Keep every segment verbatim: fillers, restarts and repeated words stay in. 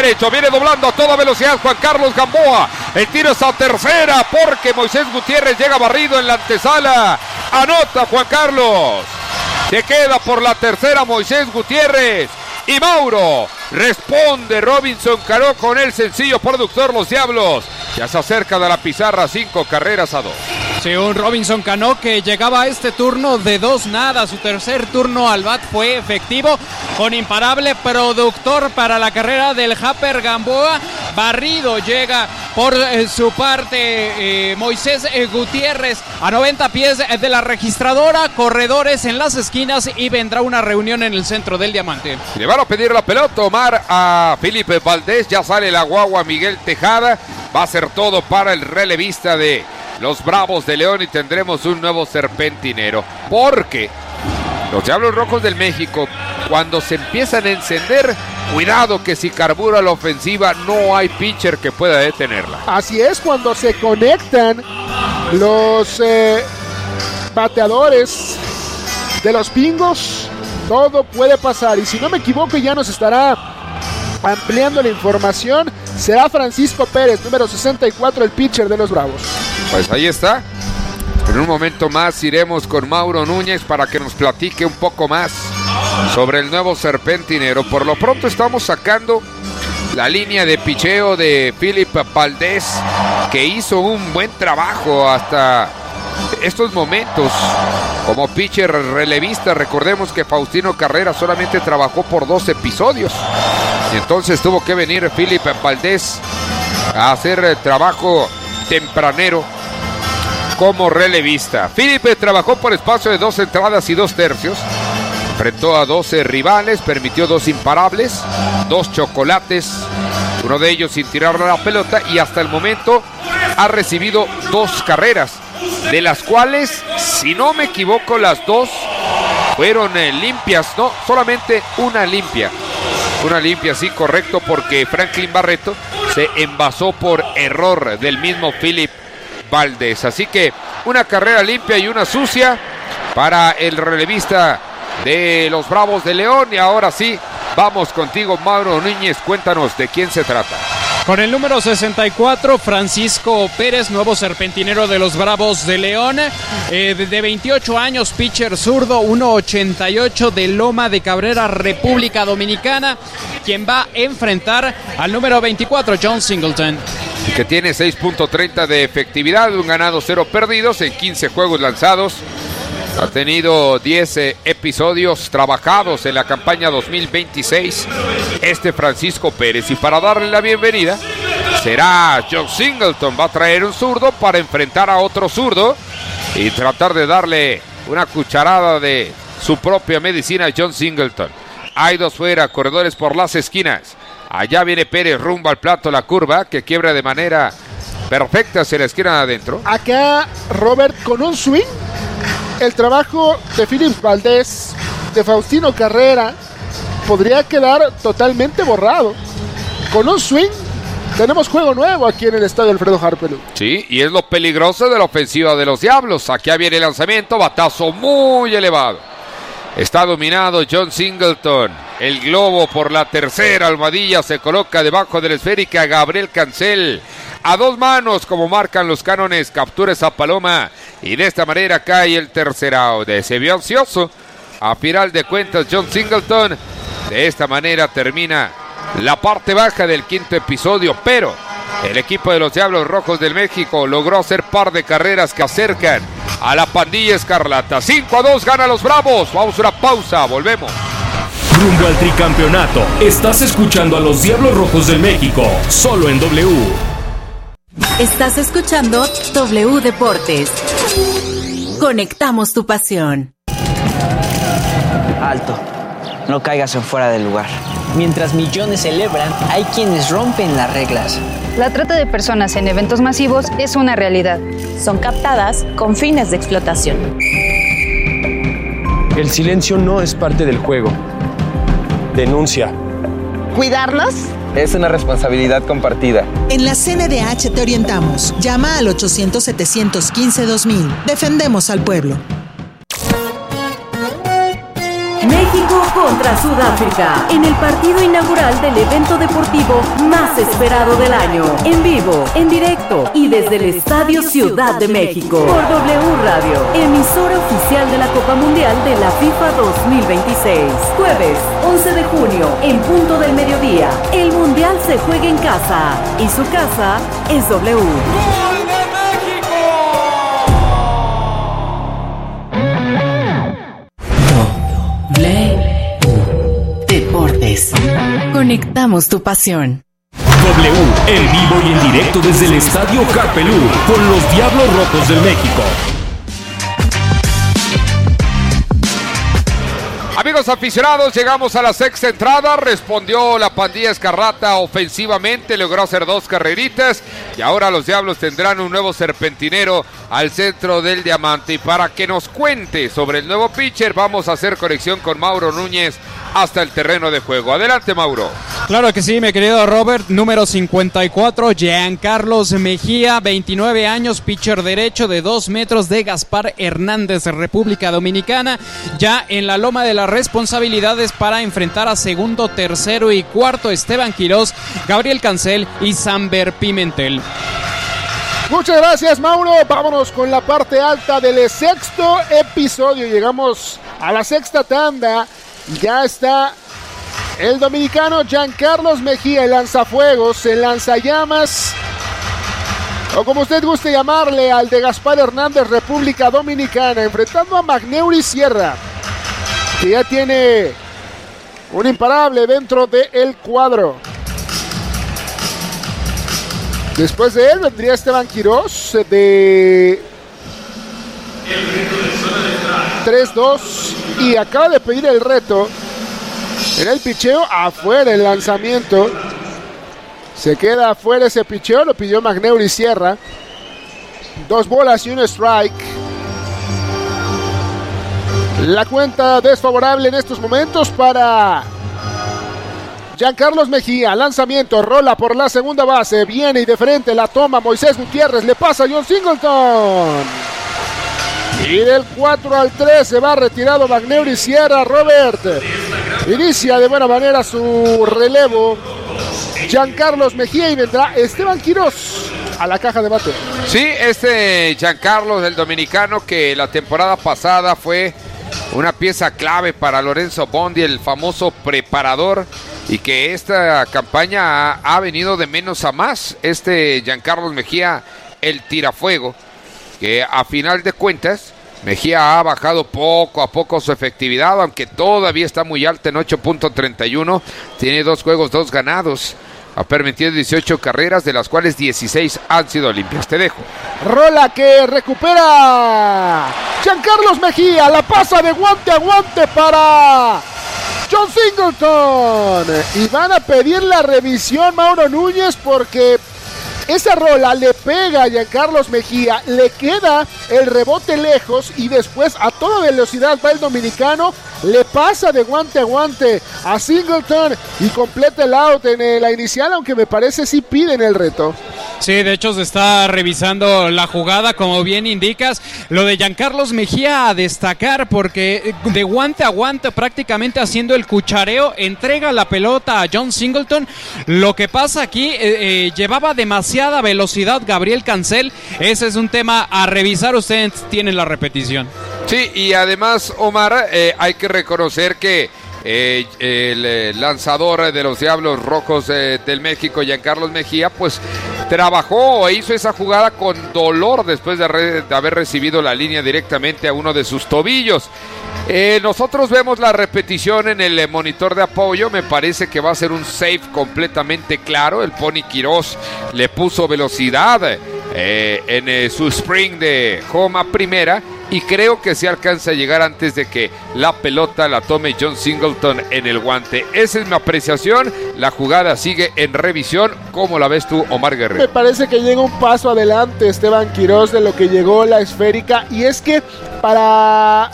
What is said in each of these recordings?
derecho, viene doblando a toda velocidad Juan Carlos Gamboa. El tiro es a tercera porque Moisés Gutiérrez llega barrido en la antesala. Anota Juan Carlos. Se queda por la tercera Moisés Gutiérrez. Y Mauro responde Robinson Cano con el sencillo productor Los Diablos. Ya se acerca de la pizarra, cinco carreras a dos. Sí, un Robinson Cano que llegaba a este turno de dos nada. Su tercer turno al bat fue efectivo con imparable productor para la carrera del Japper Gamboa. Barrido llega por eh, su parte eh, Moisés eh, Gutiérrez a noventa pies de la registradora. Corredores en las esquinas y vendrá una reunión en el centro del diamante. Le van a pedir la pelota Omar a Felipe Valdés. Ya sale la guagua Miguel Tejada. Va a ser todo para el relevista de los Bravos de León y tendremos un nuevo serpentinero. Porque los Diablos Rojos del México, cuando se empiezan a encender, cuidado que si carbura la ofensiva, no hay pitcher que pueda detenerla. Así es, cuando se conectan los eh, bateadores de los Pingos, todo puede pasar. Y si no me equivoco, ya nos estará ampliando la información. Será Francisco Pérez, número sesenta y cuatro, el pitcher de los Bravos. Pues ahí está. En un momento más iremos con Mauro Núñez para que nos platique un poco más sobre el nuevo serpentinero. Por lo pronto estamos sacando la línea de picheo de Felipe Valdés, que hizo un buen trabajo hasta estos momentos como pitcher relevista. Recordemos que Faustino Carrera solamente trabajó por dos episodios y entonces tuvo que venir Felipe Valdés a hacer el trabajo tempranero como relevista. Felipe trabajó por espacio de dos entradas y dos tercios. Enfrentó a doce rivales, permitió dos imparables, dos chocolates, uno de ellos sin tirarle la pelota, y hasta el momento ha recibido dos carreras, de las cuales, si no me equivoco, las dos fueron eh, limpias, no, solamente una limpia. Una limpia, sí, correcto, porque Franklin Barreto se envasó por error del mismo Philip Valdés. Así que una carrera limpia y una sucia para el relevista de los Bravos de León. Y ahora sí, vamos contigo, Mauro Núñez, cuéntanos de quién se trata. Con el número sesenta y cuatro, Francisco Pérez, nuevo serpentinero de los Bravos de León, eh, de veintiocho años, pitcher zurdo, uno ochenta y ocho, de Loma de Cabrera, República Dominicana, quien va a enfrentar al número veinticuatro, John Singleton. Que tiene seis punto treinta de efectividad, un ganado, cero perdidos en quince juegos lanzados. Ha tenido diez eh, episodios trabajados en la campaña dos mil veintiséis. Este Francisco Pérez. Y para darle la bienvenida será John Singleton. Va a traer un zurdo para enfrentar a otro zurdo y tratar de darle una cucharada de su propia medicina a John Singleton. Hay dos fuera, corredores por las esquinas. Allá viene Pérez rumbo al plato, la curva que quiebra de manera perfecta hacia la esquina de adentro. Acá Robert con un swing. El trabajo de Philip Valdés, de Faustino Carrera, podría quedar totalmente borrado. Con un swing tenemos juego nuevo aquí en el estadio Alfredo Harpelú. Sí, y es lo peligroso de la ofensiva de los Diablos. Aquí viene el lanzamiento, batazo muy elevado. Está dominado John Singleton. El globo por la tercera almohadilla se coloca debajo de la esférica. Gabriel Cancel a dos manos, como marcan los cánones, captura esa paloma y de esta manera cae el tercer out. Se vio ansioso, a final de cuentas, John Singleton. De esta manera termina la parte baja del quinto episodio, pero el equipo de los Diablos Rojos del México logró hacer par de carreras que acercan a la pandilla escarlata. cinco a dos gana los Bravos. Vamos a una pausa, volvemos. Rumbo al tricampeonato. Estás escuchando a los Diablos Rojos del México, solo en W. Estás escuchando W Deportes. Conectamos tu pasión. Alto, no caigas en fuera del lugar. Mientras millones celebran, hay quienes rompen las reglas. La trata de personas en eventos masivos es una realidad. Son captadas con fines de explotación. El silencio no es parte del juego. Denuncia. ¿Cuidarnos? Es una responsabilidad compartida. En la C N D H te orientamos. Llama al ochocientos, setecientos quince, dos mil. Defendemos al pueblo. México contra Sudáfrica, en el partido inaugural del evento deportivo más esperado del año. En vivo, en directo y desde el Estadio Ciudad de México. Por W Radio, emisora oficial de la Copa Mundial de la FIFA dos mil veintiséis. Jueves, once de junio, en punto del mediodía. El Mundial se juega en casa y su casa es W. ¡Gol de México! W Deportes. Conectamos tu pasión. W, en vivo y en directo desde el Estadio Carpelú, con los Diablos Rojos del México. Amigos aficionados, llegamos a la sexta entrada, respondió la pandilla Escarlata ofensivamente, logró hacer dos carreritas y ahora los Diablos tendrán un nuevo serpentinero al centro del diamante. Y para que nos cuente sobre el nuevo pitcher, vamos a hacer conexión con Mauro Núñez hasta el terreno de juego. Adelante, Mauro. Claro que sí, mi querido Robert. Número cincuenta y cuatro, Giancarlos Mejía, veintinueve años, pitcher derecho de dos metros de Gaspar Hernández, República Dominicana. Ya en la loma de las responsabilidades para enfrentar a segundo, tercero y cuarto Esteban Quirós, Gabriel Cancel y Samber Pimentel. Muchas gracias, Mauro. Vámonos con la parte alta del sexto episodio. Llegamos a la sexta tanda. Ya está el dominicano Giancarlos Mejía, el lanzafuegos, el lanzallamas, o como usted guste llamarle, al de Gaspar Hernández, República Dominicana, enfrentando a Magneuri Sierra, que ya tiene un imparable dentro del cuadro. Después de él vendría Esteban Quirós de tres dos y acaba de pedir el reto en el picheo afuera. El lanzamiento se queda afuera, ese picheo lo pidió Magneuri Sierra. Dos bolas y un strike. La cuenta desfavorable en estos momentos para Giancarlos Mejía. Lanzamiento, rola por la segunda base, viene y de frente la toma Moisés Gutiérrez, le pasa a John Singleton. Y del cuatro al tres se va retirado Magneuri Sierra. Robert, inicia de buena manera su relevo Giancarlos Mejía y vendrá Esteban Quirós a la caja de bate. Sí, este Giancarlos, el dominicano, que la temporada pasada fue una pieza clave para Lorenzo Bondi, el famoso preparador, y que esta campaña ha, ha venido de menos a más. Este Giancarlos Mejía, el tirafuego, que a final de cuentas Mejía ha bajado poco a poco su efectividad, aunque todavía está muy alta en ocho punto treinta y uno, tiene dos juegos, dos ganados, ha permitido dieciocho carreras, de las cuales dieciséis han sido limpias. Te dejo. Rola que recupera Giancarlos Mejía, la pasa de guante a guante para John Singleton, y van a pedir la revisión, Mauro Núñez, porque esa rola le pega a Giancarlos Mejía, le queda el rebote lejos y después a toda velocidad va el dominicano, le pasa de guante a guante a Singleton y completa el out en la inicial, aunque me parece sí piden el reto. Sí, de hecho se está revisando la jugada, como bien indicas. Lo de Giancarlos Mejía a destacar, porque de guante a guante, prácticamente haciendo el cuchareo, entrega la pelota a John Singleton. Lo que pasa aquí, eh, eh, llevaba demasiada velocidad Gabriel Cancel. Ese es un tema a revisar, ustedes tienen la repetición. Sí, y además, Omar, eh, hay que reconocer que Eh, el eh, lanzador de los Diablos Rojos eh, del México, Giancarlos Mejía, pues trabajó e hizo esa jugada con dolor después de, re, de haber recibido la línea directamente a uno de sus tobillos. Eh, nosotros vemos la repetición en el eh, monitor de apoyo. Me parece que va a ser un save completamente claro. El Pony Quirós le puso velocidad eh, en eh, su spring de home a primera, y creo que se alcanza a llegar antes de que la pelota la tome John Singleton en el guante. Esa es mi apreciación. La jugada sigue en revisión. ¿Cómo la ves tú, Omar Guerrero? Me parece que llega un paso adelante Esteban Quirós de lo que llegó la esférica, y es que para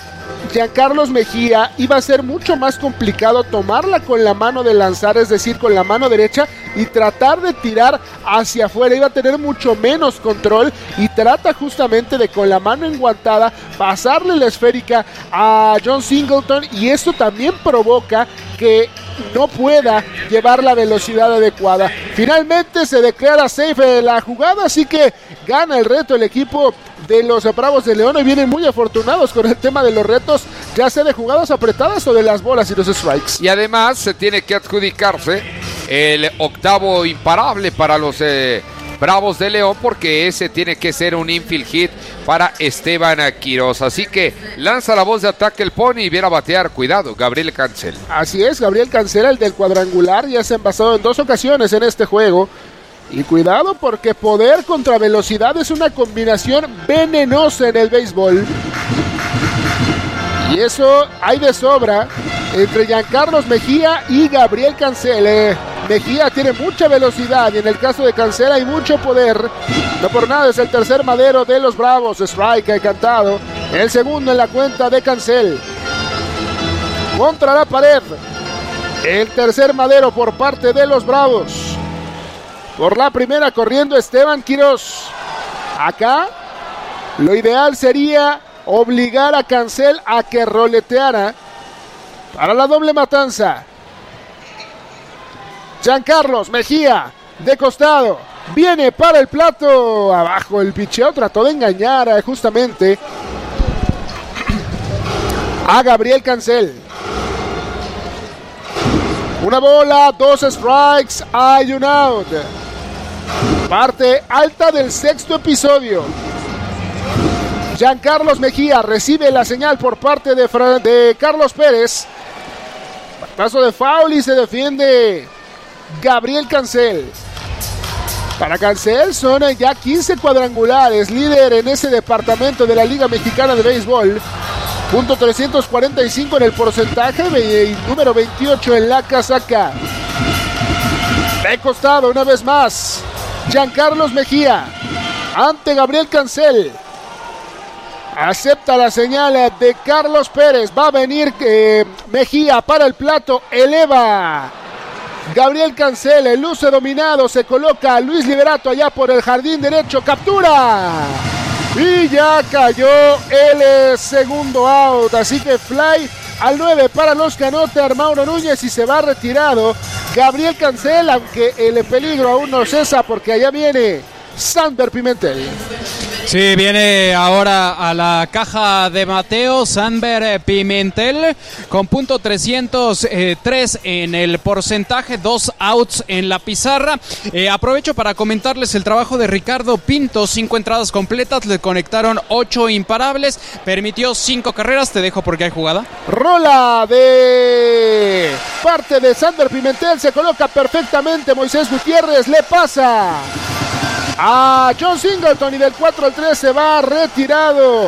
Giancarlos Mejía iba a ser mucho más complicado tomarla con la mano de lanzar, es decir, con la mano derecha, y tratar de tirar hacia afuera. Iba a tener mucho menos control y trata justamente de con la mano enguantada pasarle la esférica a John Singleton, y esto también provoca que no pueda llevar la velocidad adecuada. Finalmente se declara safe la jugada, así que gana el reto el equipo de los Bravos de León, y vienen muy afortunados con el tema de los retos, ya sea de jugadas apretadas o de las bolas y los strikes. Y además se tiene que adjudicarse el octavo imparable para los eh, Bravos de León, porque ese tiene que ser un infield hit para Esteban Quiroz. Así que lanza la voz de ataque el Pony y viene a batear. Cuidado, Gabriel Cancel. Así es, Gabriel Cancel, el del cuadrangular, ya se ha envasado en dos ocasiones en este juego. Y cuidado, porque poder contra velocidad es una combinación venenosa en el béisbol. Y eso hay de sobra entre Giancarlos Mejía y Gabriel Cancel. Eh, Mejía tiene mucha velocidad y en el caso de Cancel hay mucho poder. No por nada es el tercer madero de los Bravos. Strike cantado. El segundo en la cuenta de Cancel. Contra la pared. El tercer madero por parte de los Bravos. Por la primera corriendo Esteban Quiroz. Acá lo ideal sería obligar a Cancel a que roleteara para la doble matanza. Giancarlos Mejía de costado. Viene para el plato. Abajo el picheo. Trató de engañar justamente a Gabriel Cancel. Una bola, dos strikes, hay un out. Parte alta del sexto episodio. Giancarlos Mejía recibe la señal por parte de, Fra- de Carlos Pérez. Paso de foul y se defiende Gabriel Cancel. Para Cancel son ya quince cuadrangulares, líder en ese departamento de la Liga Mexicana de Béisbol. Punto trescientos cuarenta y cinco en el porcentaje y número veintiocho en la casaca. De costado una vez más Giancarlos Mejía ante Gabriel Cancel. Acepta la señal de Carlos Pérez. Va a venir eh, Mejía para el plato. Eleva Gabriel Cancel. El luce dominado. Se coloca Luis Liberato allá por el jardín derecho. Captura. Y ya cayó el eh, segundo out. Así que fly al nueve para los que anota Mauro Núñez y se va retirado Gabriel Cancel, aunque el peligro aún no cesa porque allá viene Sanber Pimentel. Sí, viene ahora a la caja de Mateo Sanber Pimentel con punto trescientos tres en el porcentaje, dos outs en la pizarra. Eh, aprovecho para comentarles el trabajo de Ricardo Pinto, cinco entradas completas, le conectaron ocho imparables, permitió cinco carreras. Te dejo porque hay jugada. Rola de parte de Sanber Pimentel, se coloca perfectamente Moisés Gutiérrez, le pasa a John Singleton y del cuatro al tres se va retirado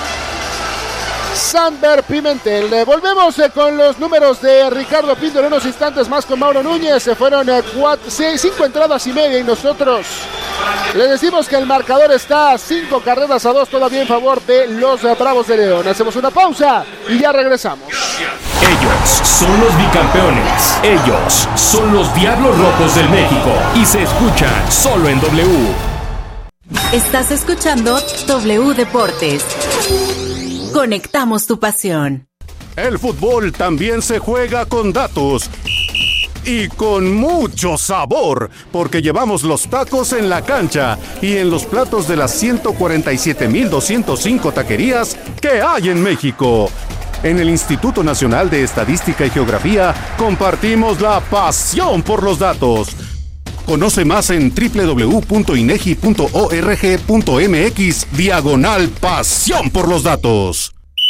Sanber Pimentel. Volvemos con los números de Ricardo Pinto en unos instantes más con Mauro Núñez. Se fueron cuatro, seis, cinco entradas y media y nosotros les decimos que el marcador está cinco carreras a dos todavía en favor de los Bravos de León. Hacemos una pausa y ya regresamos. Ellos son los bicampeones. Ellos son los Diablos Rojos del México y se escuchan solo en W. Estás escuchando W Deportes. Conectamos tu pasión. El fútbol también se juega con datos y con mucho sabor, porque llevamos los tacos en la cancha y en los platos de las ciento cuarenta y siete mil doscientos cinco taquerías que hay en México. En el Instituto Nacional de Estadística y Geografía compartimos la pasión por los datos. Conoce más en doble u doble u doble u punto inegi punto org punto mx diagonal pasión por los datos.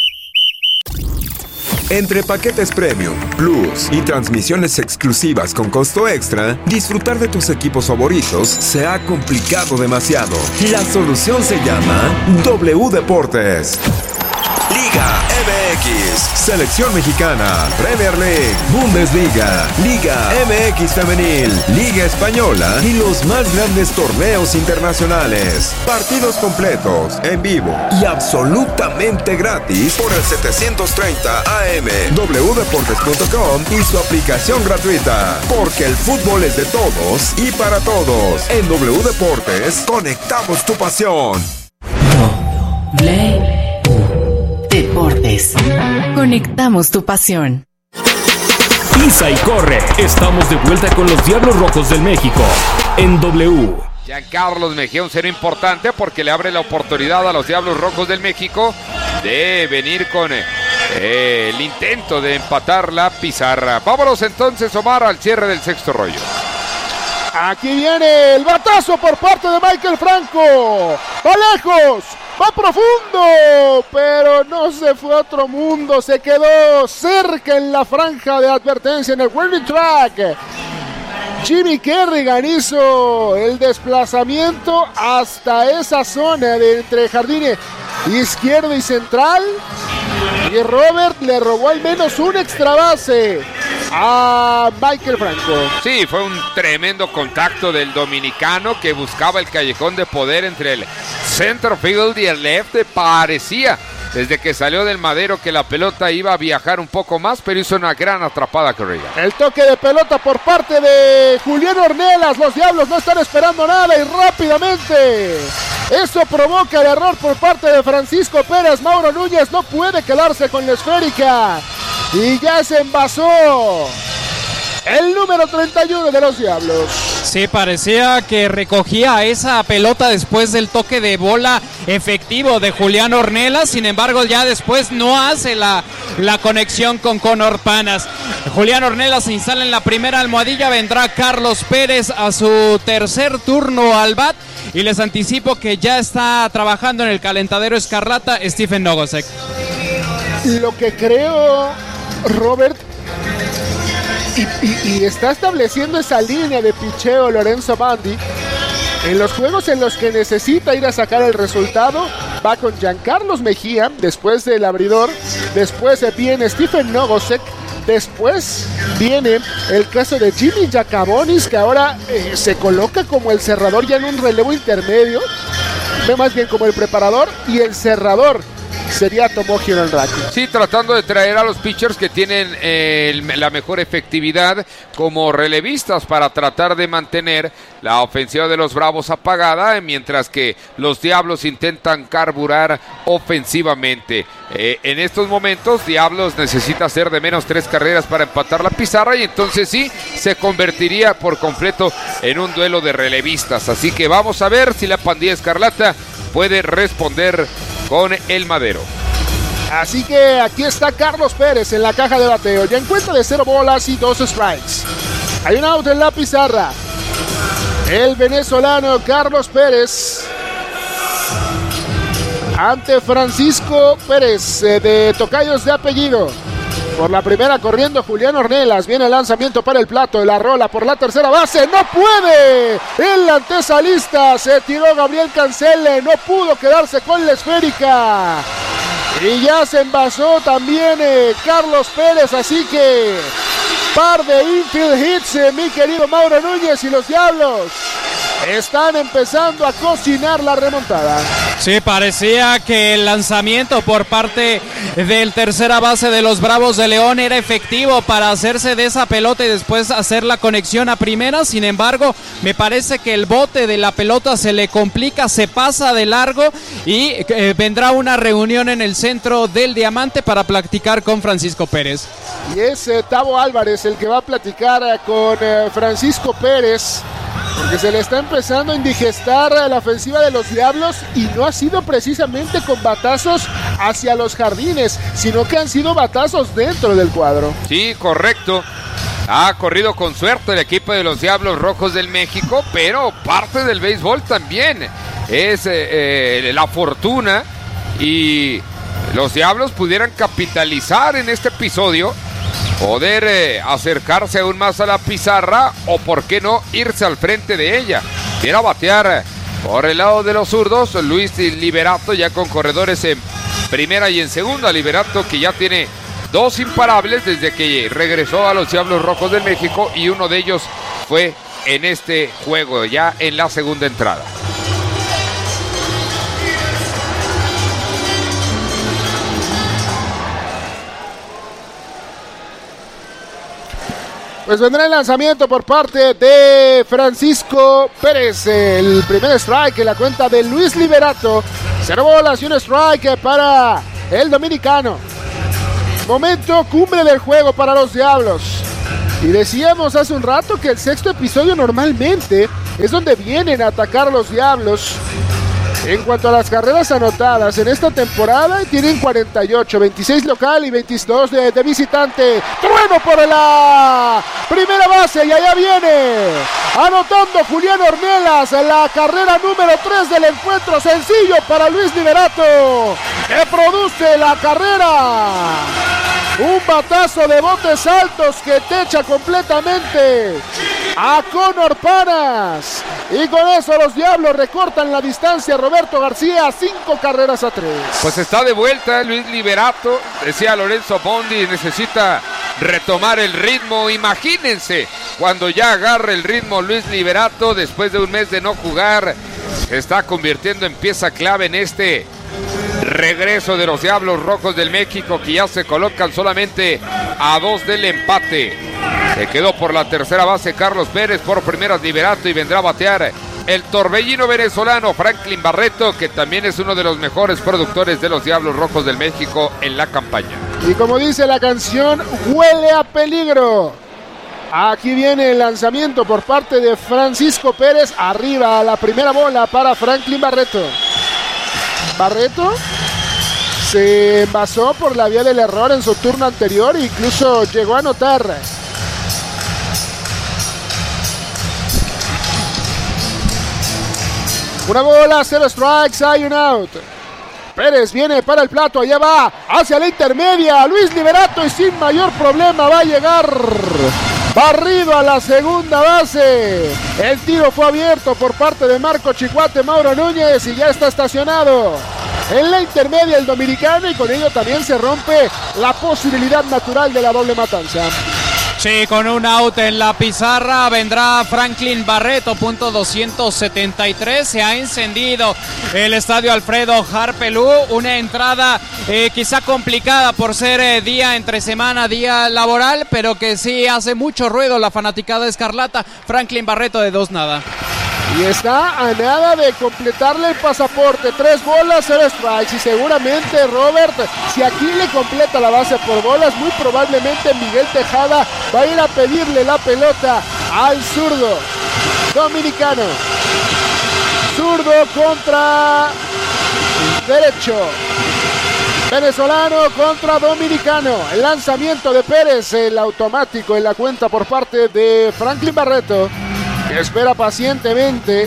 Entre paquetes Premium, Plus y transmisiones exclusivas con costo extra, disfrutar de tus equipos favoritos se ha complicado demasiado. La solución se llama W Deportes. Liga M X, Selección Mexicana, Premier League, Bundesliga, Liga M X Femenil, Liga Española y los más grandes torneos internacionales. Partidos completos, en vivo y absolutamente gratis por el setecientos treinta A M, w deportes punto com y su aplicación gratuita. Porque el fútbol es de todos y para todos. En W Deportes, conectamos tu pasión. W Deportes. Conectamos tu pasión. Pisa y corre. Estamos de vuelta con los Diablos Rojos del México en W. Giancarlos Mejía, un cero importante porque le abre la oportunidad a los Diablos Rojos del México de venir con eh, el intento de empatar la pizarra. Vámonos entonces, Omar, al cierre del sexto rollo. Aquí viene el batazo por parte de Michael Franco. Va lejos, va profundo, pero no se fue a otro mundo. Se quedó cerca en la franja de advertencia en el warning track. Jimmy Kerrigan hizo el desplazamiento hasta esa zona de entre jardín izquierdo y central. Y Robert le robó al menos un extra base a Michael Franco. Sí, fue un tremendo contacto del dominicano que buscaba el callejón de poder entre el center field y el left. Parecía desde que salió del madero que la pelota iba a viajar un poco más, pero hizo una gran atrapada Kerrigan. El toque de pelota por parte de Julián Ornelas. Los Diablos no están esperando nada y rápidamente eso provoca el error por parte de Francisco Pérez. Mauro Núñez no puede quedarse con la esférica y ya se envasó el número treinta y uno de los Diablos. Sí, parecía que recogía esa pelota después del toque de bola efectivo de Julián Ornelas. Sin embargo, ya después no hace la, la conexión con Conor Panas. Julián Ornelas se instala en la primera almohadilla. Vendrá Carlos Pérez a su tercer turno al bat. Y les anticipo que ya está trabajando en el calentadero escarlata Stephen Nogosek. Lo que creo, Robert, y, y, y está estableciendo esa línea de picheo Lorenzo Bandi. En los juegos en los que necesita ir a sacar el resultado, va con Giancarlos Mejía, después del abridor, después viene Stephen Nogosek, después viene el caso de Jimmy Giacabonis, que ahora eh, se coloca como el cerrador ya en un relevo intermedio, ve más bien como el preparador, y el cerrador sería Tomohiro Henraki. Sí, tratando de traer a los pitchers que tienen eh, la mejor efectividad como relevistas para tratar de mantener la ofensiva de los Bravos apagada, mientras que los Diablos intentan carburar ofensivamente. Eh, en estos momentos, Diablos necesita hacer de menos tres carreras para empatar la pizarra y entonces sí, se convertiría por completo en un duelo de relevistas. Así que vamos a ver si la pandilla escarlata puede responder con el madero. Así que aquí está Carlos Pérez en la caja de bateo. Ya en cuenta de cero bolas y dos strikes. Hay un out en la pizarra. El venezolano Carlos Pérez ante Francisco Pérez, eh, de Tocayos de apellido. Por la primera corriendo Julián Ornelas. Viene el lanzamiento para el plato. La rola por la tercera base. ¡No puede! En la antesalista se tiró Gabriel Cancele. No pudo quedarse con la esférica. Y ya se envasó también eh, Carlos Pérez. Así que par de infield hits, eh, mi querido Mauro Núñez, y los Diablos están empezando a cocinar la remontada. Sí, parecía que el lanzamiento por parte del tercera base de los Bravos de León era efectivo para hacerse de esa pelota y después hacer la conexión a primera. Sin embargo, me parece que el bote de la pelota se le complica, se pasa de largo y eh, vendrá una reunión en el centro del Diamante para platicar con Francisco Pérez. Y es eh, Tavo Álvarez el que va a platicar eh, con eh, Francisco Pérez, porque se le está empezando a indigestar la ofensiva de los Diablos y no ha sido precisamente con batazos hacia los jardines, sino que han sido batazos dentro del cuadro. Sí, correcto. Ha corrido con suerte el equipo de los Diablos Rojos del México, pero parte del béisbol también es eh, eh, la fortuna, y los Diablos pudieran capitalizar en este episodio, poder eh, acercarse aún más a la pizarra o, por qué no, irse al frente de ella. Quiera batear por el lado de los zurdos Luis Liberato, ya con corredores en primera y en segunda. Liberato, que ya tiene dos imparables desde que regresó a los Diablos Rojos del México, y uno de ellos fue en este juego, ya en la segunda entrada. Pues vendrá el lanzamiento por parte de Francisco Pérez. El primer strike en la cuenta de Luis Liberato. Cero bolas y un strike para el dominicano. Momento cumbre del juego para los Diablos. Y decíamos hace un rato que el sexto episodio normalmente es donde vienen a atacar los Diablos. En cuanto a las carreras anotadas en esta temporada, tienen cuarenta y ocho, veintiséis local y veintidós de, de visitante. Trueno por la primera base y allá viene anotando Julián Ornelas, la carrera número tres del encuentro. Sencillo para Luis Liberato, que produce la carrera. Un batazo de botes altos que techa completamente a Conor Panas. Y con eso los Diablos recortan la distancia. Roberto García, cinco carreras a tres. Pues está de vuelta Luis Liberato. Decía Lorenzo Bondi, necesita retomar el ritmo. Imagínense cuando ya agarre el ritmo Luis Liberato después de un mes de no jugar. Se está convirtiendo en pieza clave en este regreso de los Diablos Rojos del México, que ya se colocan solamente a dos del empate. Se quedó por la tercera base Carlos Pérez, por primeras Liberato, y vendrá a batear el torbellino venezolano Franklin Barreto, que también es uno de los mejores productores de los Diablos Rojos del México en la campaña. Y como dice la canción, huele a peligro. Aquí viene el lanzamiento por parte de Francisco Pérez. Arriba a la primera bola para Franklin Barreto. Barreto se envasó por la vía del error en su turno anterior e incluso llegó a anotar. Una bola, cero strikes, hay un out. Pérez viene para el plato, allá va, hacia la intermedia. Luis Liberato, y sin mayor problema va a llegar barrido a la segunda base. El tiro fue abierto por parte de Marco Chicuate Mauro Núñez y ya está estacionado en la intermedia el dominicano, y con ello también se rompe la posibilidad natural de la doble matanza. Sí, con un out en la pizarra vendrá Franklin Barreto, punto doscientos setenta y tres. Se ha encendido el estadio Alfredo Harpelú. Una entrada eh, quizá complicada por ser eh, día entre semana, día laboral, pero que sí hace mucho ruido la fanaticada escarlata. Franklin Barreto de dos nada. Y está a nada de completarle el pasaporte. Tres bolas, cero strikes. Y seguramente, Robert, si aquí le completa la base por bolas, muy probablemente Miguel Tejada va a ir a pedirle la pelota al zurdo dominicano. Zurdo contra derecho. Venezolano contra dominicano. El lanzamiento de Pérez, el automático en la cuenta por parte de Franklin Barreto, que espera pacientemente.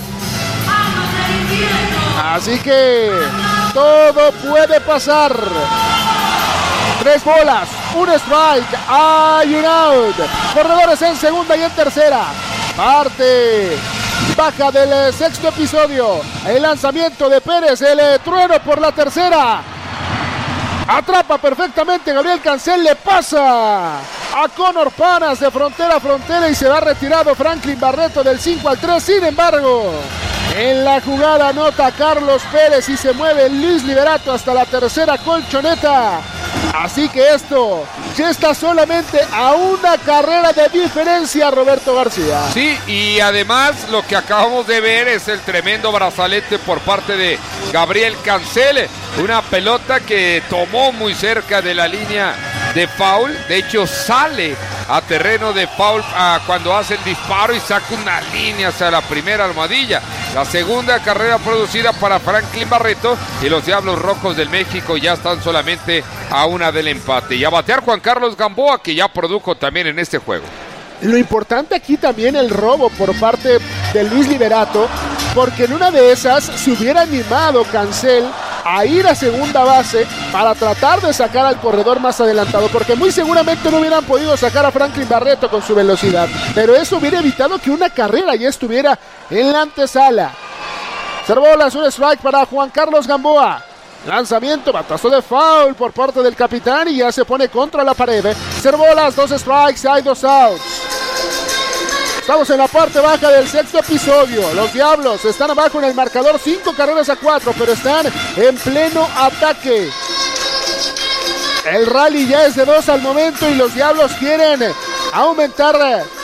Así que todo puede pasar. Tres bolas, un strike, hay un out. Corredores en segunda y en tercera. Parte baja del sexto episodio. El lanzamiento de Pérez, el trueno por la tercera. Atrapa perfectamente Gabriel Cancel, le pasa a Conor Panas de frontera a frontera y se va retirado Franklin Barreto del cinco al tres. Sin embargo, en la jugada anota Carlos Pérez y se mueve Luis Liberato hasta la tercera colchoneta. Así que esto ya está solamente a una carrera de diferencia, Roberto García. Sí, y además lo que acabamos de ver es el tremendo brazalete por parte de Gabriel Cancel. Una pelota que tomó muy cerca de la línea de foul. De hecho, sale a terreno de foul ah, cuando hace el disparo y saca una línea hacia la primera almohadilla. La segunda carrera producida para Franklin Barreto, y los Diablos Rojos del México ya están solamente a una del empate. Y a batear Juan Carlos Gamboa, que ya produjo también en este juego. Lo importante aquí también el robo por parte de Luis Liberato, porque en una de esas se hubiera animado Cancel a ir a segunda base para tratar de sacar al corredor más adelantado, porque muy seguramente no hubieran podido sacar a Franklin Barreto con su velocidad, pero eso hubiera evitado que una carrera ya estuviera en la antesala. Cero bolas, un strike para Juan Carlos Gamboa. Lanzamiento, batazo de foul por parte del capitán y ya se pone contra la pared. Cero bolas, dos strikes, hay dos outs. Estamos en la parte baja del sexto episodio. Los Diablos están abajo en el marcador, cinco carreras a cuatro, pero están en pleno ataque. El rally ya es de dos al momento y los Diablos quieren aumentar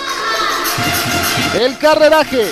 el carreraje.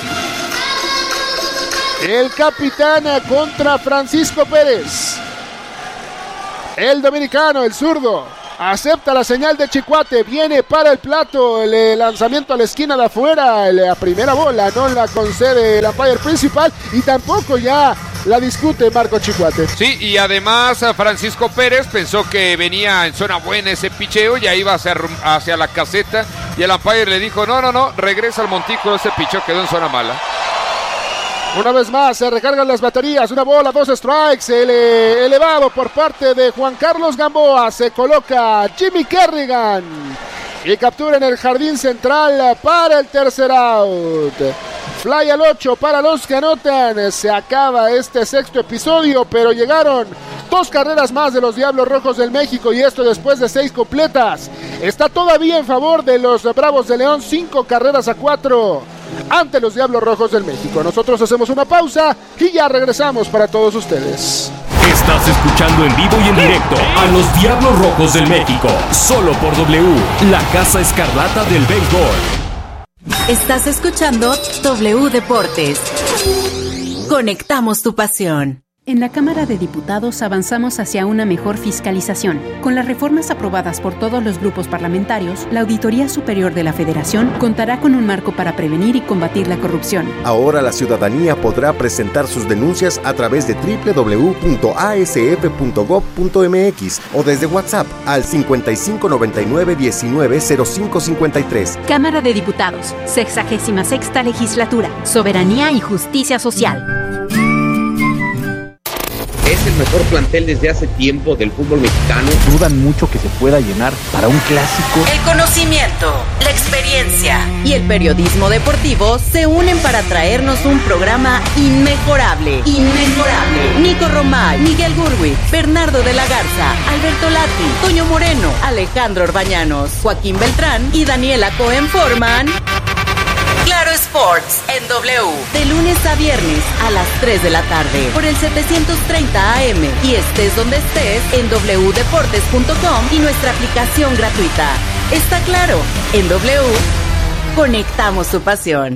El capitán contra Francisco Pérez. El dominicano, el zurdo, acepta la señal de Chicuate. Viene para el plato. El lanzamiento a la esquina de afuera. La primera bola no la concede el umpire principal y tampoco ya la discute Marco Chicuate. Sí, y además Francisco Pérez pensó que venía en zona buena ese picheo, ya iba hacia, hacia la caseta y el umpire le dijo, no, no, no, regresa al montículo, ese picheo quedó en zona mala. Una vez más se recargan las baterías, una bola, dos strikes, ele- elevado por parte de Juan Carlos Gamboa, se coloca Jimmy Kerrigan y captura en el jardín central para el tercer out. Fly al ocho para los que anotan, se acaba este sexto episodio, pero llegaron dos carreras más de los Diablos Rojos del México y esto después de seis completas. Está todavía en favor de los Bravos de León, cinco carreras a cuatro. Ante los Diablos Rojos del México. Nosotros hacemos una pausa y ya regresamos para todos ustedes. Estás escuchando en vivo y en directo a los Diablos Rojos del México, solo por W, la Casa Escarlata del Béisbol. Estás escuchando W Deportes. Conectamos tu pasión. En la Cámara de Diputados avanzamos hacia una mejor fiscalización. Con las reformas aprobadas por todos los grupos parlamentarios, la Auditoría Superior de la Federación contará con un marco para prevenir y combatir la corrupción. Ahora la ciudadanía podrá presentar sus denuncias a través de doble u doble u doble u punto a s f punto gob punto m x o desde WhatsApp al cincuenta y cinco noventa y nueve diecinueve cero cinco cincuenta y tres. Cámara de Diputados, sexagésima sexta Legislatura, Soberanía y Justicia Social. Es el mejor plantel desde hace tiempo del fútbol mexicano. Dudan mucho que se pueda llenar para un clásico. El conocimiento, la experiencia y el periodismo deportivo se unen para traernos un programa inmejorable. Inmejorable. Nico Romay, Miguel Gurwitz, Bernardo de la Garza, Alberto Lati, Toño Moreno, Alejandro Orbañanos, Joaquín Beltrán y Daniela Cohen forman Claro Sports en W, de lunes a viernes a las tres de la tarde por el setecientos treinta A M y estés donde estés en doble u deportes punto com y nuestra aplicación gratuita. Está claro, en W conectamos tu pasión.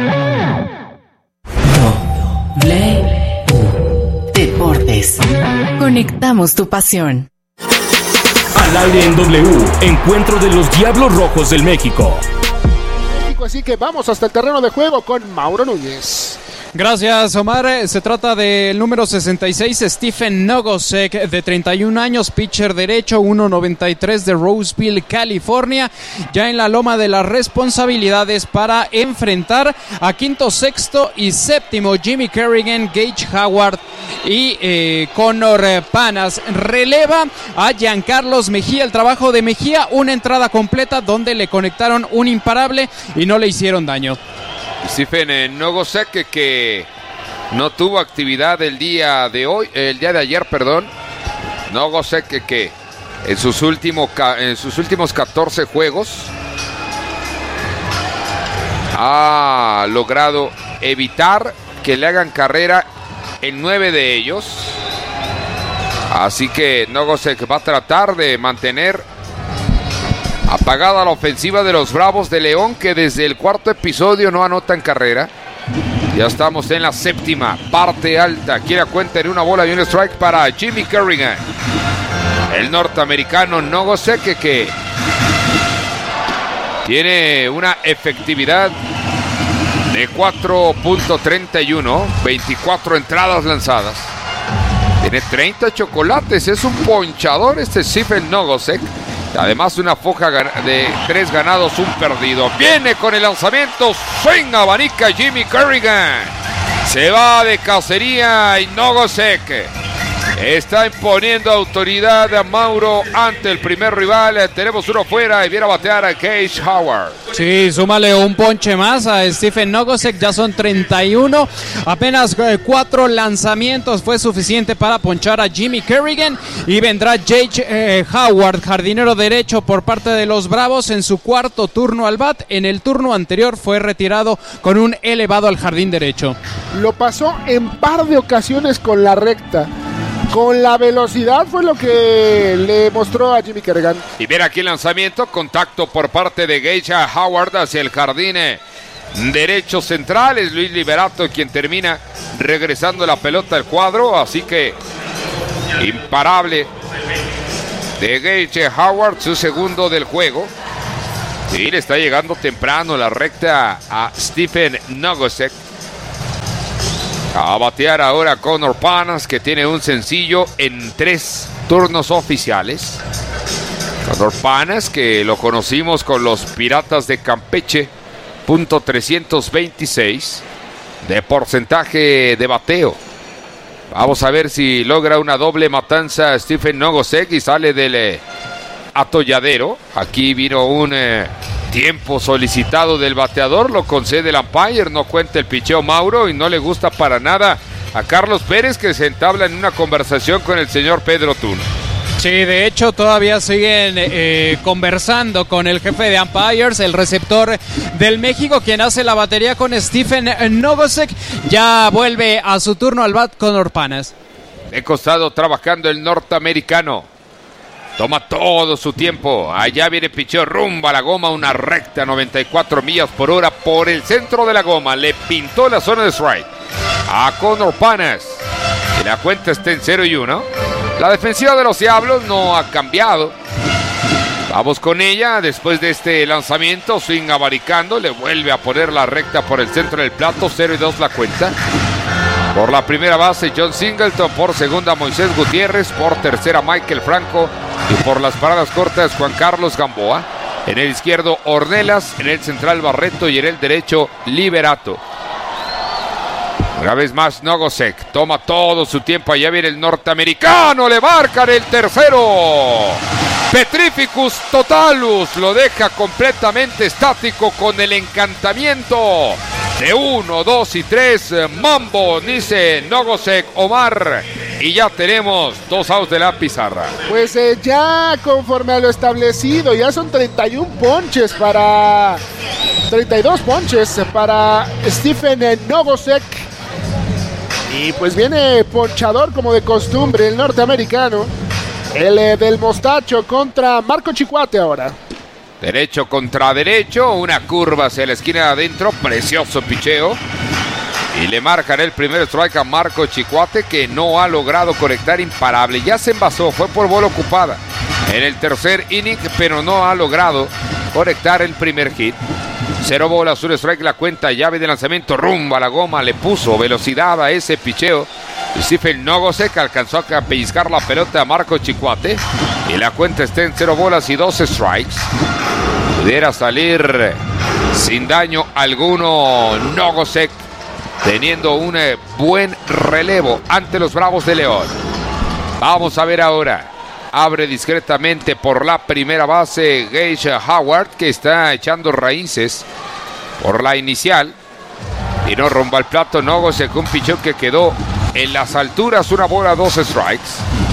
W Deportes. Conectamos tu pasión. Al aire en W, encuentro de los Diablos Rojos del México. Así que vamos hasta el terreno de juego con Mauro Núñez. Gracias, Omar. Se trata del número sesenta y seis, Stephen Nogosek, de treinta y un años, pitcher derecho, uno noventa y tres, de Roseville, California, ya en la loma de las responsabilidades para enfrentar a quinto, sexto y séptimo, Jimmy Kerrigan, Gage Howard y eh, Connor Panas. Releva a Giancarlos Mejía. El trabajo de Mejía, una entrada completa donde le conectaron un imparable y no le hicieron daño. Stephen Nogosek, que, que no tuvo actividad el día de hoy, el día de ayer, perdón. Nogosek, que, que en sus últimos en sus últimos catorce juegos ha logrado evitar que le hagan carrera en nueve de ellos. Así que Nogosek va a tratar de mantener apagada la ofensiva de los Bravos de León, que desde el cuarto episodio no anotan carrera. Ya estamos en la séptima, parte alta. Quiere cuenta en una bola y un strike para Jimmy Kerrigan. El norteamericano Nogosek, que, que tiene una efectividad de cuatro punto treinta y uno, veinticuatro entradas lanzadas. Tiene treinta chocolates, es un ponchador este Stephen Nogosek. Además, una foja de tres ganados, un perdido. Viene con el lanzamiento. Swing, abanica Jimmy Kerrigan. Se va de cacería y Nogosek Está imponiendo autoridad a Mauro ante el primer rival. Tenemos uno fuera y viene a batear a Gage Howard. Sí, súmale un ponche más a Stephen Nogosek, ya son treinta y uno. Apenas eh, cuatro lanzamientos fue suficiente para ponchar a Jimmy Kerrigan. Y vendrá Gage eh, Howard, jardinero derecho por parte de los Bravos, en su cuarto turno al bat. En el turno anterior fue retirado con un elevado al jardín derecho. Lo pasó en par de ocasiones con la recta. Con la velocidad fue lo que le mostró a Jimmy Kerrigan. Y mira aquí el lanzamiento, contacto por parte de Gage Howard hacia el jardín derecho central. Es Luis Liberato quien termina regresando la pelota al cuadro, así que imparable de Gage Howard, su segundo del juego. Y le está llegando temprano la recta a Stephen Nogosek. A batear ahora Connor Panas, que tiene un sencillo en tres turnos oficiales. Connor Panas, que lo conocimos con los Piratas de Campeche, punto trescientos veintiséis de porcentaje de bateo. Vamos a ver si logra una doble matanza Stephen Nogosek y sale del eh, atolladero. Aquí vino un eh, tiempo solicitado del bateador, lo concede el umpire, no cuenta el picheo Mauro y no le gusta para nada a Carlos Pérez, que se entabla en una conversación con el señor Pedro Tun. Sí, de hecho todavía siguen eh, conversando con el jefe de umpires, el receptor del México, quien hace la batería con Stephen Nogosek. Ya vuelve a su turno al bat Connor Panas. De costado trabajando el norteamericano. Toma todo su tiempo. Allá viene picheo rumbo a la goma. Una recta noventa y cuatro millas por hora por el centro de la goma. Le pintó la zona de strike a Connor Panas. Y la cuenta está en cero y uno. La defensiva de los Diablos no ha cambiado. Vamos con ella. Después de este lanzamiento, swing abaricando. Le vuelve a poner la recta por el centro del plato. cero y dos la cuenta. Por la primera base, John Singleton. Por segunda, Moisés Gutiérrez. Por tercera, Michael Franco. Y por las paradas cortas, Juan Carlos Gamboa. En el izquierdo, Ornelas. En el central, Barreto. Y en el derecho, Liberato. Una vez más, Nogosek toma todo su tiempo. Allá viene el norteamericano. Le marcan el tercero. Petrificus Totalus. Lo deja completamente estático con el encantamiento de uno, dos y tres. Mambo, dice Nogosek Omar. Y ya tenemos dos outs de la pizarra. Pues eh, ya conforme a lo establecido, ya son treinta y uno ponches para... treinta y dos ponches para Stephen Nogosek. Y pues viene ponchador como de costumbre el norteamericano. El eh, del mostacho contra Marco Chicuate ahora. Derecho contra derecho, una curva hacia la esquina de adentro, precioso picheo. Y le marcan el primer strike a Marco Chicuate, que no ha logrado conectar, imparable. Ya se envasó, fue por bola ocupada en el tercer inning, pero no ha logrado conectar el primer hit. Cero bolas, un strike la cuenta, llave de lanzamiento rumbo a la goma, le puso velocidad a ese picheo. Stephen Nogosek alcanzó a pellizcar la pelota a Marco Chicuate y la cuenta está en cero bolas y dos strikes. Pudiera salir sin daño alguno Nogosek, teniendo un eh, buen relevo ante los Bravos de León. Vamos a ver ahora. Abre discretamente por la primera base Gage Howard, que está echando raíces por la inicial. Y no rumbo al plato Nogosek, un pichón que quedó en las alturas, una bola, dos strikes.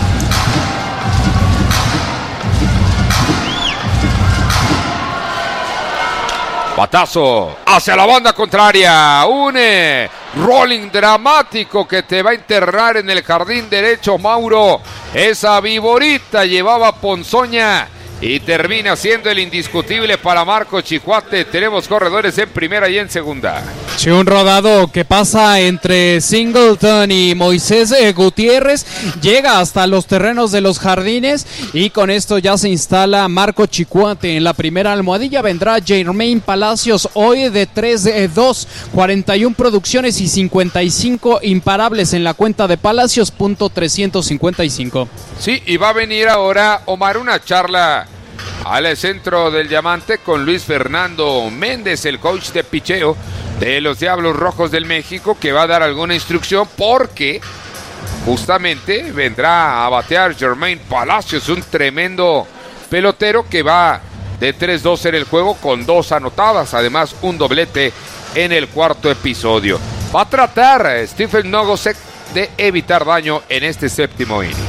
Batazo hacia la banda contraria. Un eh, rolling dramático que te va a internar en el jardín derecho, Mauro. Esa viborita llevaba Ponzoña y termina siendo el indiscutible para Marco Chicuate. Tenemos corredores en primera y en segunda. Sí, un rodado que pasa entre Singleton y Moisés eh, Gutiérrez, llega hasta los terrenos de los Jardines y con esto ya se instala Marco Chicuate en la primera almohadilla. Vendrá Jermaine Palacios hoy de tres dos, cuarenta y una producciones y cincuenta y cinco imparables en la cuenta de Palacios, punto trescientos cincuenta y cinco. Sí, y va a venir ahora, Omar, una charla al centro del diamante con Luis Fernando Méndez, el coach de picheo de los Diablos Rojos del México, que va a dar alguna instrucción porque justamente vendrá a batear Jermaine Palacios, un tremendo pelotero que va de tres dos en el juego con dos anotadas, además un doblete en el cuarto episodio. Va a tratar Stephen Nogosek de evitar daño en este séptimo inning.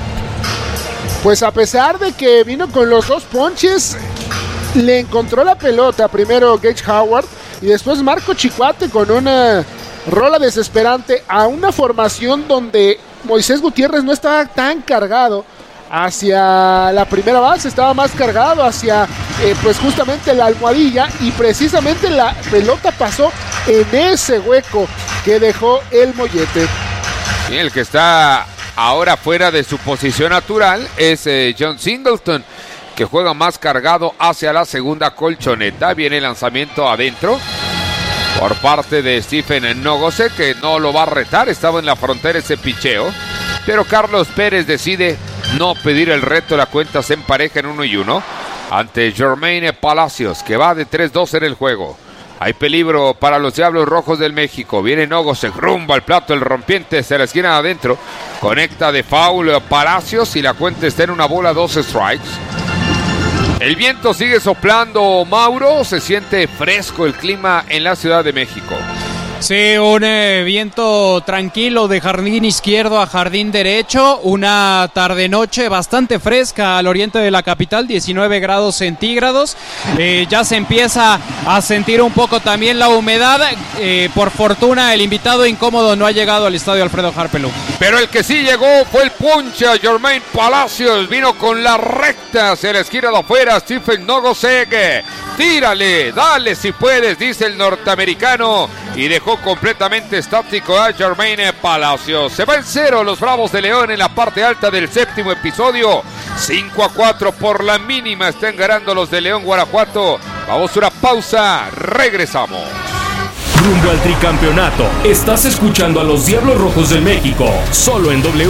Pues a pesar de que vino con los dos ponches, le encontró la pelota primero Gage Howard y después Marco Chicuate con una rola desesperante a una formación donde Moisés Gutiérrez no estaba tan cargado hacia la primera base, estaba más cargado hacia eh, pues justamente la almohadilla, y precisamente la pelota pasó en ese hueco que dejó el mollete. Y el que está ahora fuera de su posición natural es eh, John Singleton, que juega más cargado hacia la segunda colchoneta. Viene el lanzamiento adentro por parte de Stephen Nogosek, que no lo va a retar, estaba en la frontera ese picheo, pero Carlos Pérez decide no pedir el reto. La cuenta se empareja en uno y uno ante Jermaine Palacios, que va de tres dos en el juego. Hay peligro para los Diablos Rojos del México. Viene Nogosek rumbo al plato, el rompiente se la esquina adentro, conecta de foul Palacios y la cuenta está en una bola, dos strikes. El viento sigue soplando, Mauro, se siente fresco el clima en la Ciudad de México. Sí, un eh, viento tranquilo de jardín izquierdo a jardín derecho, una tarde-noche bastante fresca al oriente de la capital, diecinueve grados centígrados, eh, ya se empieza a sentir un poco también la humedad, eh, por fortuna el invitado incómodo no ha llegado al estadio Alfredo Harpelú. Pero el que sí llegó fue el puncha, Jermaine Palacios, vino con la recta hacia la esquina de afuera, Stephen Nogosek, tírale, dale si puedes, dice el norteamericano, y dejó completamente estático a Jermaine Palacios. Se va en cero los Bravos de León en la parte alta del séptimo episodio. cinco a cuatro por la mínima están ganando los de León, Guanajuato. Vamos a una pausa, regresamos. Rumbo al tricampeonato. Estás escuchando a los Diablos Rojos del México, solo en W.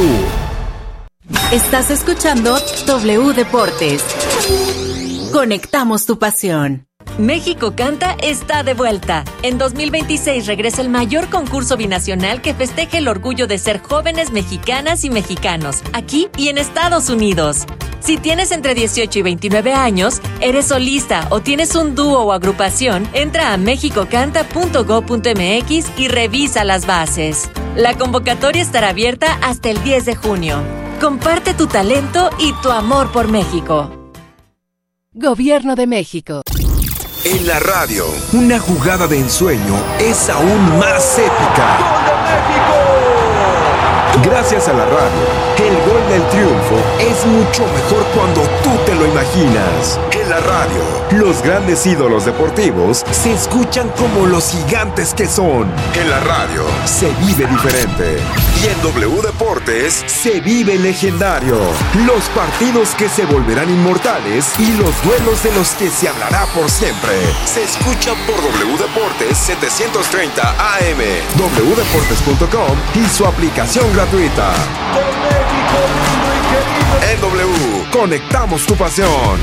Estás escuchando W Deportes. Conectamos tu pasión. México Canta está de vuelta. En dos mil veintiséis regresa el mayor concurso binacional que festeja el orgullo de ser jóvenes mexicanas y mexicanos, aquí y en Estados Unidos. Si tienes entre dieciocho y veintinueve años, eres solista o tienes un dúo o agrupación, entra a mexico canta punto gob punto m x y revisa las bases. La convocatoria estará abierta hasta el diez de junio. Comparte tu talento y tu amor por México. Gobierno de México. En la radio, una jugada de ensueño es aún más épica. ¡Gol de México! Gracias a la radio, el gol del triunfo es mucho mejor cuando tú te lo imaginas. En la radio, los grandes ídolos deportivos se escuchan como los gigantes que son. En la radio, se vive diferente. Y en W Deportes, se vive legendario. Los partidos que se volverán inmortales y los duelos de los que se hablará por siempre. Se escuchan por W Deportes setecientos treinta A M, w deportes punto com y su aplicación gratuita. En W, conectamos tu pasión.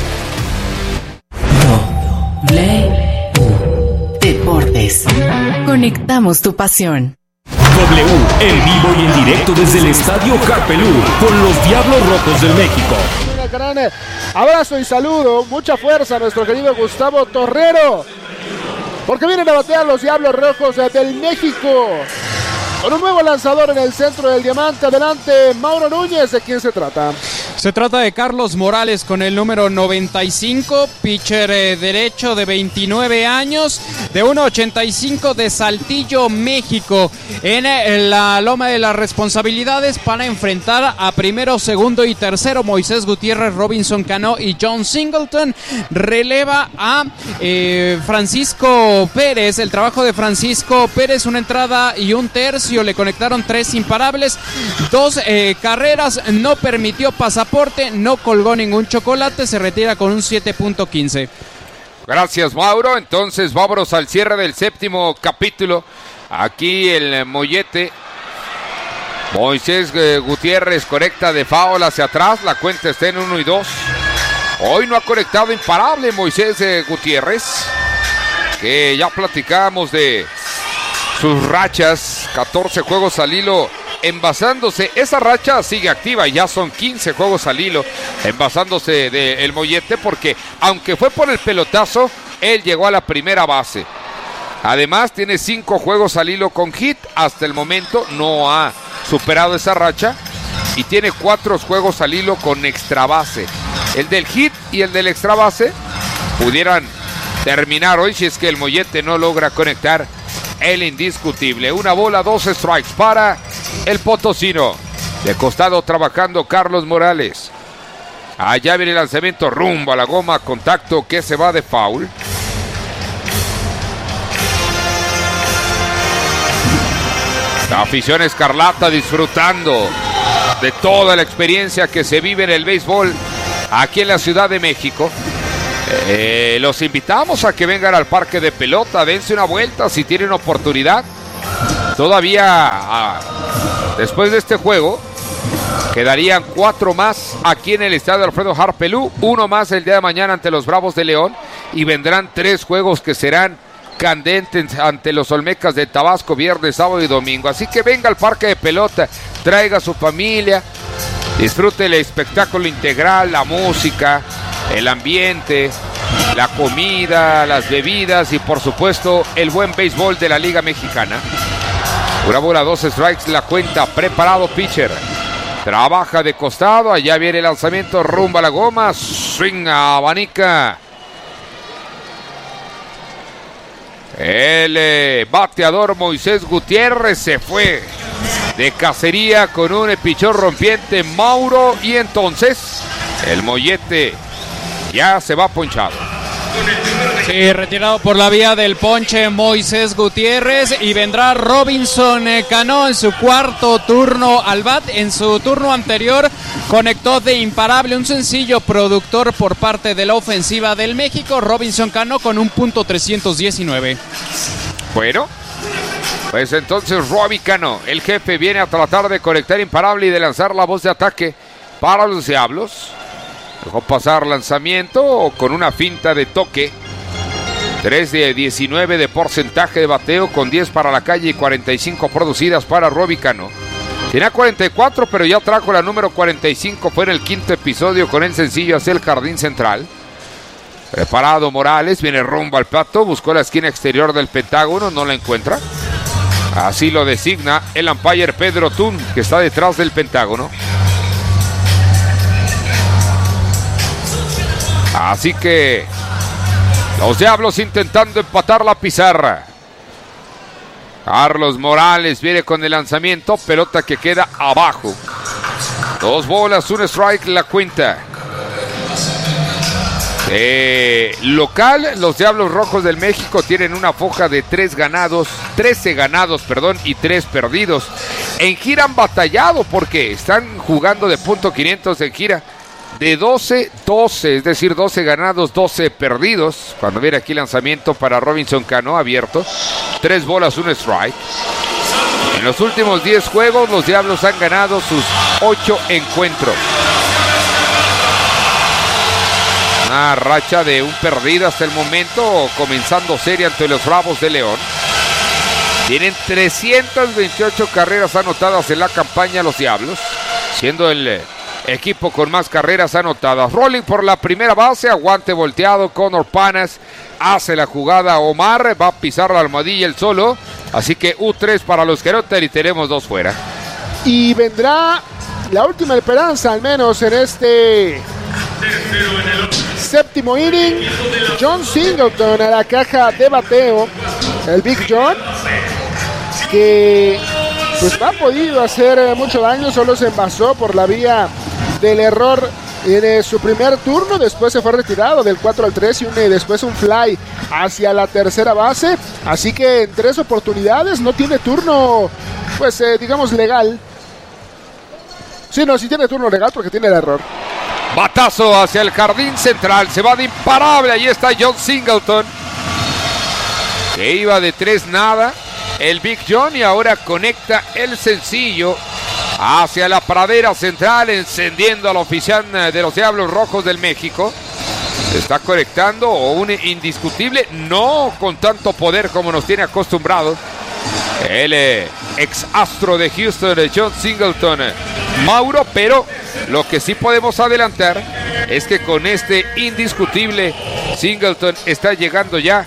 W Deportes. Conectamos tu pasión. W, en vivo y en directo desde el Estadio Harpelú, con los Diablos Rojos del México. Un gran abrazo y saludo, mucha fuerza a nuestro querido Gustavo Torrero, porque vienen a batear los Diablos Rojos del México con un nuevo lanzador en el centro del diamante. Adelante, Mauro Núñez, ¿de quién se trata? Se trata de Carlos Morales con el número noventa y cinco, pitcher eh, derecho de veintinueve años, de uno ochenta y cinco, de Saltillo, México, en eh, la loma de las responsabilidades para enfrentar a primero, segundo y tercero Moisés Gutiérrez, Robinson Cano y John Singleton. Releva a eh, Francisco Pérez. El trabajo de Francisco Pérez, una entrada y un tercio, le conectaron tres imparables, dos eh, carreras, no permitió pasaporte, no colgó ningún chocolate, se retira con un siete punto quince. Gracias, Mauro. Entonces vámonos al cierre del séptimo capítulo. Aquí el mollete Moisés eh, Gutiérrez conecta de foul hacia atrás, la cuenta está en uno y dos. Hoy no ha conectado imparable Moisés eh, Gutiérrez, que ya platicábamos de sus rachas, catorce juegos al hilo envasándose. Esa racha sigue activa, ya son quince juegos al hilo envasándose del Mollete, porque aunque fue por el pelotazo, él llegó a la primera base. Además tiene cinco juegos al hilo con hit, hasta el momento no ha superado esa racha, y tiene cuatro juegos al hilo con extra base. El del hit y el del extra base pudieran terminar hoy si es que el Mollete no logra conectar el indiscutible. Una bola, dos strikes para el potosino. De costado trabajando Carlos Morales. Allá viene el lanzamiento rumbo a la goma, contacto que se va de foul. La afición escarlata disfrutando de toda la experiencia que se vive en el béisbol aquí en la Ciudad de México. Eh, los invitamos a que vengan al parque de pelota, dense una vuelta si tienen oportunidad. Todavía ah, después de este juego quedarían cuatro más aquí en el estadio Alfredo Harpelú, uno más el día de mañana ante los Bravos de León, y vendrán tres juegos que serán candentes ante los Olmecas de Tabasco viernes, sábado y domingo. Así que venga al parque de pelota, traiga a su familia, disfrute el espectáculo integral, la música, el ambiente, la comida, las bebidas y por supuesto el buen béisbol de la Liga Mexicana. Una bola, dos strikes, la cuenta, preparado pitcher. Trabaja de costado, allá viene el lanzamiento rumbo a la goma, swing, abanica. El eh, bateador Moisés Gutiérrez se fue de cacería con un pichón rompiente Mauro, y entonces el Mollete ya se va ponchado. Sí, retirado por la vía del ponche Moisés Gutiérrez, y vendrá Robinson Cano en su cuarto turno al bat. En su turno anterior conectó de imparable un sencillo productor por parte de la ofensiva del México. Robinson Cano con un punto trescientos diecinueve. Bueno, pues entonces Robbie Cano, el jefe, viene a tratar de conectar imparable y de lanzar la voz de ataque para los Diablos. Dejó pasar lanzamiento con una finta de toque. tres de diecinueve de porcentaje de bateo, con diez para la calle y cuarenta y cinco producidas para Robbie Cano. Tenía cuarenta y cuatro, pero ya trajo la número cuarenta y cinco. Fue en el quinto episodio con el sencillo hacia el jardín central. Preparado Morales, viene rumbo al plato, buscó la esquina exterior del Pentágono, no la encuentra. Así lo designa el umpire Pedro Tun, que está detrás del Pentágono. Así que los Diablos intentando empatar la pizarra. Carlos Morales viene con el lanzamiento, pelota que queda abajo. Dos bolas, un strike, la cuenta. Eh, local, los Diablos Rojos del México tienen una foja de tres ganados, trece ganados, perdón, y tres perdidos. En gira han batallado porque están jugando de punto quinientos en gira. De doce, doce, es decir, doce ganados, doce perdidos. Cuando viene aquí lanzamiento para Robinson Cano abierto. Tres bolas, un strike. En los últimos diez juegos, los Diablos han ganado sus ocho encuentros. Una racha de un perdido hasta el momento, comenzando serie ante los Bravos de León. Tienen trescientas veintiocho carreras anotadas en la campaña los Diablos, siendo el equipo con más carreras anotadas. Rolling por la primera base, aguante volteado, Connor Panas hace la jugada, Omar va a pisar la almohadilla el solo, así que U tres para los Querétaro y tenemos dos fuera. Y vendrá la última esperanza, al menos en este séptimo inning. John Singleton a la caja de bateo, el Big John, que pues no ha podido hacer mucho daño, solo se envasó por la vía del error en su primer turno, después se fue retirado del cuatro al tres y un, después un fly hacia la tercera base, así que en tres oportunidades no tiene turno, pues eh, digamos legal. Sí, no, sí tiene turno legal porque tiene el error. Batazo hacia el jardín central, se va de imparable, ahí está John Singleton, que iba de tres nada, el Big John, y ahora conecta el sencillo hacia la pradera central, encendiendo al oficial de los Diablos Rojos del México. Está conectando un indiscutible, no con tanto poder como nos tiene acostumbrados el eh, ex astro de Houston, John Singleton, Mauro, pero lo que sí podemos adelantar es que con este indiscutible Singleton está llegando ya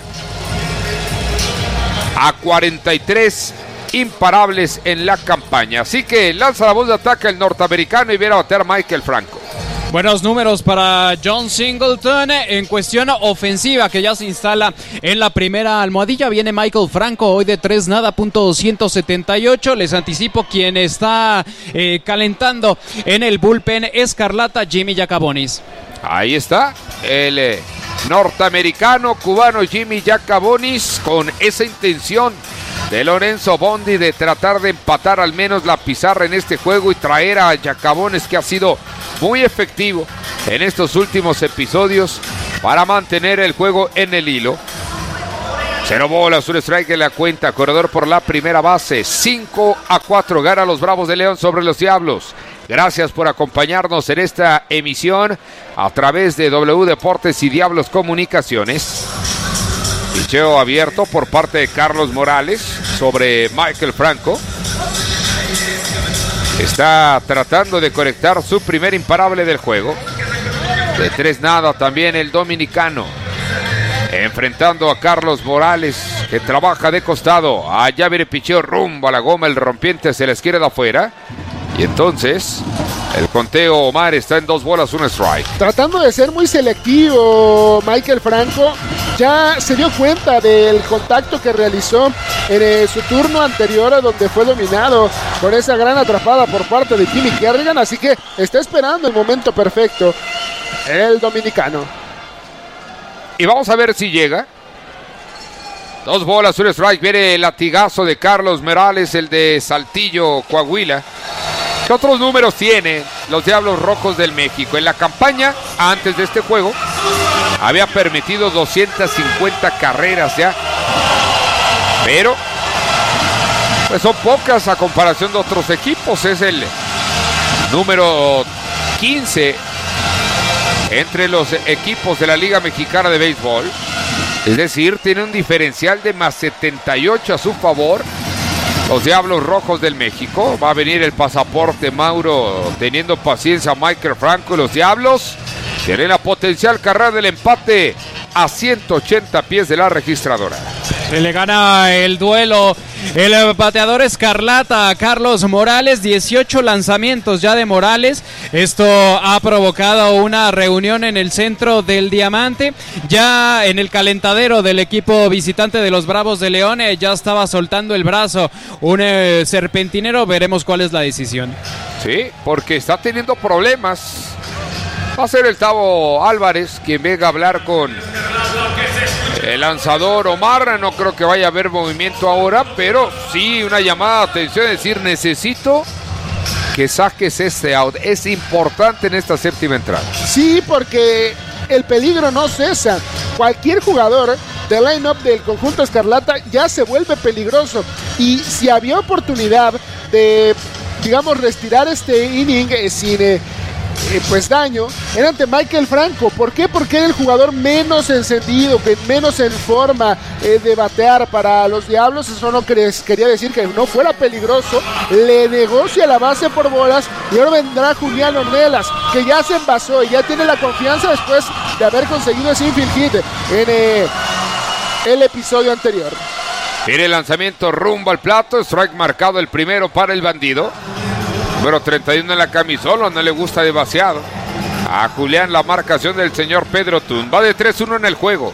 a cuarenta y tres imparables en la campaña. Así que lanza la voz de ataque el norteamericano y viene a batear Michael Franco. Buenos números para John Singleton en cuestión ofensiva, que ya se instala en la primera almohadilla. Viene Michael Franco hoy de tres nada, punto doscientos setenta y ocho. Les anticipo quien está eh, calentando en el bullpen, escarlata, Jimmy Giacabonis. Ahí está el eh, norteamericano cubano Jimmy Giacabonis, con esa intención de Lorenzo Bondi de tratar de empatar al menos la pizarra en este juego y traer a Giacabonis, que ha sido muy efectivo en estos últimos episodios para mantener el juego en el hilo. Cero bolas, un strike en la cuenta, corredor por la primera base. Cinco a cuatro gana los Bravos de León sobre los Diablos. Gracias por acompañarnos en esta emisión a través de W Deportes y Diablos Comunicaciones. Picheo abierto por parte de Carlos Morales sobre Michael Franco. Está tratando de conectar su primer imparable del juego. De tres nada también el dominicano. Enfrentando a Carlos Morales, que trabaja de costado. Allá viene picheo rumbo a la goma, el rompiente hacia la izquierda afuera. Y entonces el conteo, Omar, está en dos bolas, un strike. Tratando de ser muy selectivo, Michael Franco ya se dio cuenta del contacto que realizó en eh, su turno anterior, donde fue dominado con esa gran atrapada por parte de Jimmy Kerrigan, así que está esperando el momento perfecto el dominicano. Y vamos a ver si llega. Dos bolas, un strike. Viene el latigazo de Carlos Morales, el de Saltillo, Coahuila. ¿Qué otros números tienen los Diablos Rojos del México? En la campaña, antes de este juego, había permitido doscientas cincuenta carreras ya. Pero, pues son pocas a comparación de otros equipos. Es el número quince entre los equipos de la Liga Mexicana de Béisbol. Es decir, tiene un diferencial de más setenta y ocho a su favor. Los Diablos Rojos del México. Va a venir el pasaporte, Mauro, teniendo paciencia Michael Franco. Y los Diablos tienen la potencial carrera del empate a ciento ochenta pies de la registradora. Se le gana el duelo el bateador escarlata a Carlos Morales. Dieciocho lanzamientos ya de Morales. Esto ha provocado una reunión en el centro del Diamante. Ya en el calentadero del equipo visitante de los Bravos de León, eh, ya estaba soltando el brazo un eh, serpentinero. Veremos cuál es la decisión. Sí, porque está teniendo problemas. Va a ser el Tavo Álvarez quien venga a hablar con el lanzador Omar. No creo que vaya a haber movimiento ahora, pero sí una llamada de atención, es decir, necesito que saques este out. Es importante en esta séptima entrada. Sí, porque el peligro no cesa. Cualquier jugador del line-up del conjunto escarlata ya se vuelve peligroso. Y si había oportunidad de, digamos, retirar este inning eh, sin... Eh, Eh, pues daño, era ante Michael Franco. ¿Por qué? Porque era el jugador menos encendido, que menos en forma eh, de batear para los Diablos. Eso no quería decir que no fuera peligroso. Le negocia la base por bolas y ahora vendrá Julián Ornelas, que ya se envasó y ya tiene la confianza después de haber conseguido ese infield hit en eh, el episodio anterior. Tiene el lanzamiento rumbo al plato, strike marcado el primero para el bandido. Número treinta y uno en la camisola, no le gusta demasiado a Julián la marcación del señor Pedro Tun. Va de tres uno en el juego.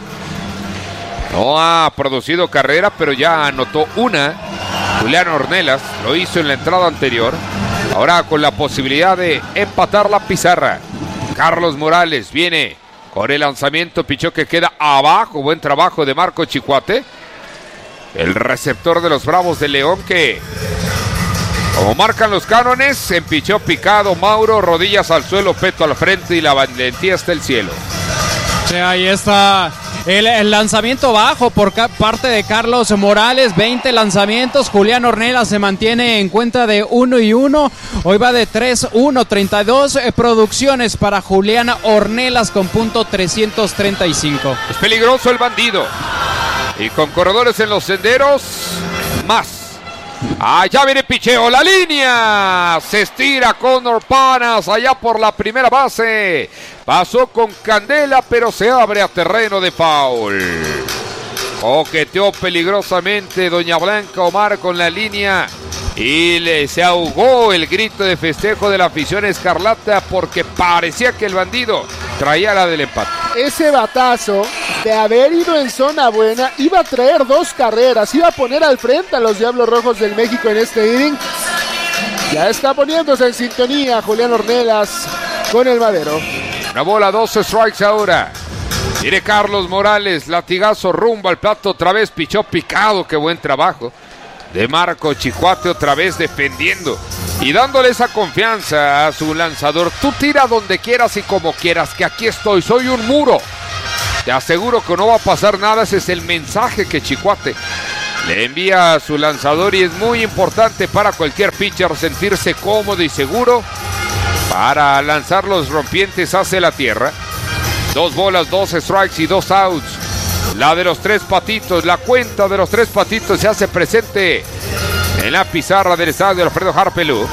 No ha producido carrera, pero ya anotó una. Julián Ornelas lo hizo en la entrada anterior. Ahora con la posibilidad de empatar la pizarra. Carlos Morales viene con el lanzamiento, pichó que queda abajo. Buen trabajo de Marco Chicuate, el receptor de los Bravos de León, que, como marcan los cánones, empichó picado, Mauro, rodillas al suelo, peto al frente y la valentía hasta el cielo. Sí, ahí está el, el lanzamiento bajo por ca- parte de Carlos Morales. veinte lanzamientos. Julián Ornelas se mantiene en cuenta de uno y uno. Hoy va de tres uno, treinta y dos eh, producciones para Julián Ornelas con punto trescientos treinta y cinco. Es peligroso el bandido. Y con corredores en los senderos, más. Ah, ya viene picheo, la línea. Se estira Connor Panas allá por la primera base. Pasó con candela, pero se abre a terreno de foul. Coqueteó peligrosamente Doña Blanca Omar con la línea. Y le, se ahogó el grito de festejo de la afición escarlata porque parecía que el bandido traía la del empate. Ese batazo de haber ido en zona buena iba a traer dos carreras, iba a poner al frente a los Diablos Rojos del México en este inning. Ya está poniéndose en sintonía Julián Ornelas con el madero. Una bola, dos strikes ahora. Mire Carlos Morales, latigazo rumbo al plato otra vez, pichó picado, qué buen trabajo de Marco Chihuate otra vez defendiendo y dándole esa confianza a su lanzador. Tú tira donde quieras y como quieras, que aquí estoy, soy un muro. Te aseguro que no va a pasar nada, ese es el mensaje que Chihuate le envía a su lanzador y es muy importante para cualquier pitcher sentirse cómodo y seguro para lanzar los rompientes hacia la tierra. Dos bolas, dos strikes y dos outs. La de los tres patitos, la cuenta de los tres patitos se hace presente en la pizarra del estadio Alfredo Harpelú.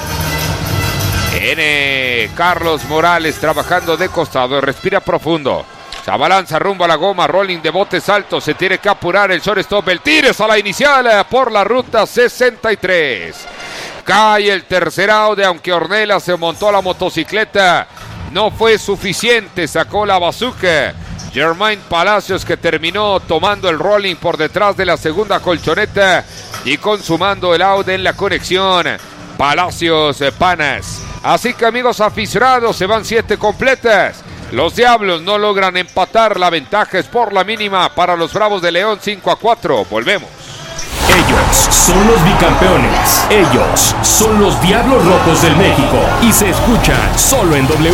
Viene Carlos Morales trabajando de costado, respira profundo. Se abalanza rumbo a la goma, rolling de botes altos, se tiene que apurar el shortstop, el tiro es a la inicial por la ruta sesenta y tres. Cae el tercer out, aunque Ornelas se montó a la motocicleta, no fue suficiente, sacó la bazooka. Germain Palacios, que terminó tomando el rolling por detrás de la segunda colchoneta y consumando el out en la conexión. Palacios Panas. Así que amigos aficionados, se van siete completas. Los Diablos no logran empatar, la ventaja es por la mínima para los Bravos de León, cinco a cuatro. Volvemos. Ellos son los bicampeones. Ellos son los Diablos Rojos del México. Y se escuchan solo en W.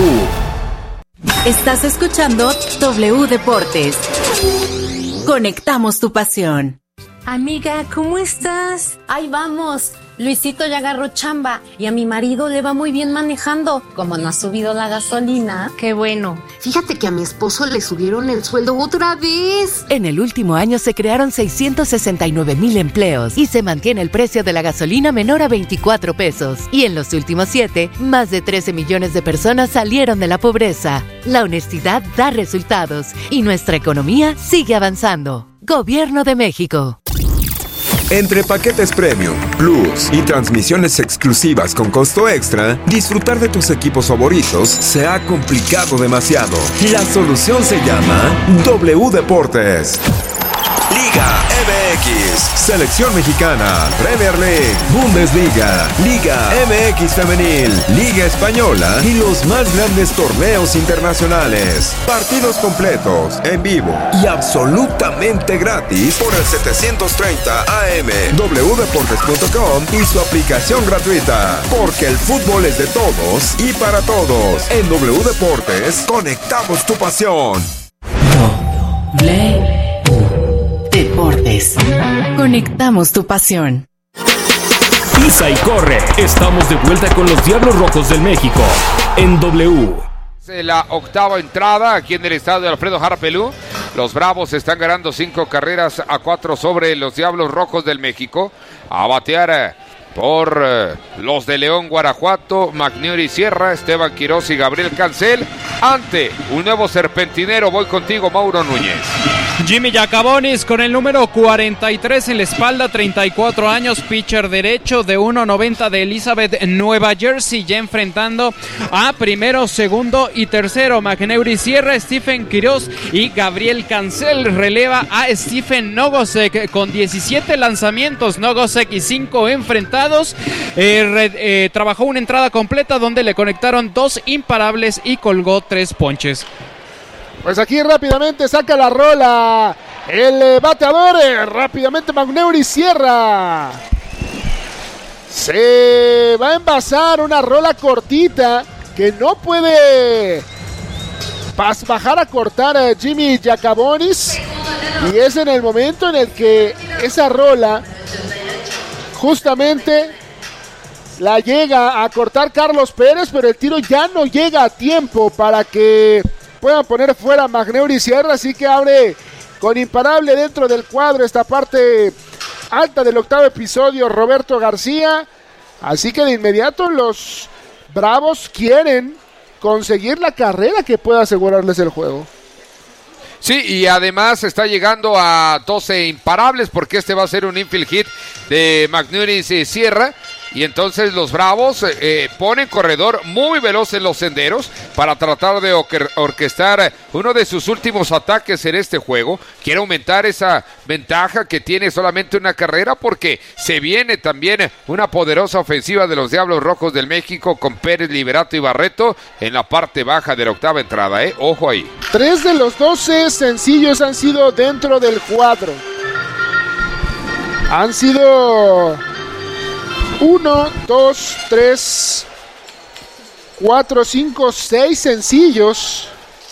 Estás escuchando W Deportes. Conectamos tu pasión. Amiga, ¿cómo estás? Ahí vamos. Luisito ya agarró chamba y a mi marido le va muy bien manejando. Como no ha subido la gasolina. Qué bueno. Fíjate que a mi esposo le subieron el sueldo otra vez. En el último año se crearon seiscientos sesenta y nueve mil empleos y se mantiene el precio de la gasolina menor a veinticuatro pesos. Y en los últimos siete, más de trece millones de personas salieron de la pobreza. La honestidad da resultados y nuestra economía sigue avanzando. Gobierno de México. Entre paquetes Premium, Plus y transmisiones exclusivas con costo extra, disfrutar de tus equipos favoritos se ha complicado demasiado. La solución se llama W Deportes. Liga M X, Selección Mexicana, Premier League, Bundesliga, Liga M X Femenil, Liga Española y los más grandes torneos internacionales. Partidos completos, en vivo y absolutamente gratis por el setecientos treinta A M, w deportes punto com y su aplicación gratuita. Porque el fútbol es de todos y para todos. En W Deportes, conectamos tu pasión. W Deportes. Conectamos tu pasión. Pisa y corre. Estamos de vuelta con los Diablos Rojos del México en W. La octava entrada aquí en el estadio Alfredo Harpelú. Los Bravos están ganando cinco carreras a cuatro sobre los Diablos Rojos del México. A batear por uh, los de León, Guanajuato, McNeury Sierra, Esteban Quiroz y Gabriel Cancel. Ante un nuevo serpentinero, voy contigo, Mauro Núñez. Jimmy Yacabonis con el número cuarenta y tres en la espalda, treinta y cuatro años, pitcher derecho de uno noventa de Elizabeth, Nueva Jersey, ya enfrentando a primero, segundo y tercero. McNeury Sierra, Stephen Quiroz y Gabriel Cancel. Releva a Stephen Nogosek con diecisiete lanzamientos, Nogosek y cinco enfrentados. Eh, red, eh, trabajó una entrada completa donde le conectaron dos imparables y colgó tres ponches. Pues aquí rápidamente saca la rola el eh, bateador, eh, rápidamente McNeury Sierra. Se va a envasar una rola cortita que no puede pas- bajar a cortar a Jimmy Yacabonis. Y es en el momento en el que esa rola justamente la llega a cortar Carlos Pérez, pero el tiro ya no llega a tiempo para que puedan poner fuera a McNeury Sierra, así que abre con imparable dentro del cuadro esta parte alta del octavo episodio, Roberto García. Así que de inmediato los Bravos quieren conseguir la carrera que pueda asegurarles el juego. Sí, y además está llegando a doce imparables porque este va a ser un infield hit de McNuris y Sierra. Y entonces los Bravos eh, ponen corredor muy veloz en los senderos para tratar de or- orquestar uno de sus últimos ataques en este juego. Quiere aumentar esa ventaja que tiene solamente una carrera porque se viene también una poderosa ofensiva de los Diablos Rojos del México con Pérez, Liberato y Barreto en la parte baja de la octava entrada. ¿eh? Ojo ahí. Tres de los doce sencillos han sido dentro del cuadro. Han sido... Uno, dos, tres, cuatro, cinco, seis sencillos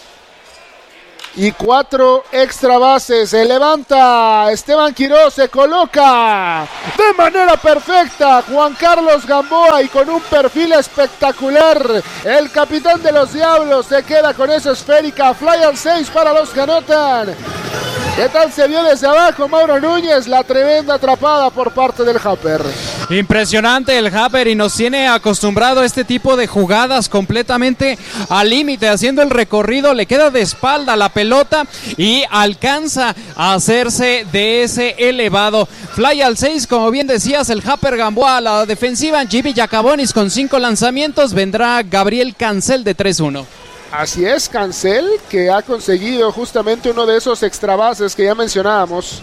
y cuatro extra bases. Se levanta Esteban Quiroz, se coloca de manera perfecta Juan Carlos Gamboa y con un perfil espectacular. El capitán de los Diablos se queda con esa esférica. Fly al seis para los que anotan. ¿Qué tal se vio desde abajo Mauro Núñez? La tremenda atrapada por parte del Hopper. Impresionante el Hopper y nos tiene acostumbrado a este tipo de jugadas completamente al límite, haciendo el recorrido, le queda de espalda la pelota y alcanza a hacerse de ese elevado. Fly al seis, como bien decías, el Hopper Gamboa a la defensiva, Jimmy Yacabonis con cinco lanzamientos, vendrá Gabriel Cancel de tres uno. Así es, Cancel, que ha conseguido justamente uno de esos extra bases que ya mencionábamos.